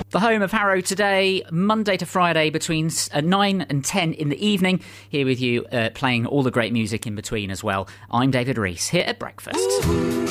The home of Harrow Today, Monday to Friday between 9 and 10 in the evening. Here with you, playing all the great music in between as well. I'm David Rees, here at breakfast.